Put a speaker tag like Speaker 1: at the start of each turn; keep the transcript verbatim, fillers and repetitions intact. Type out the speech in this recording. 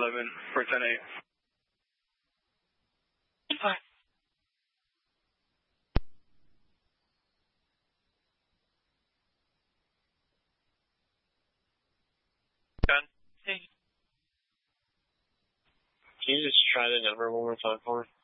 Speaker 1: eleven for ten eight.
Speaker 2: Hi.
Speaker 3: Done.
Speaker 2: Hey.
Speaker 3: Can you just try the number one more time for me?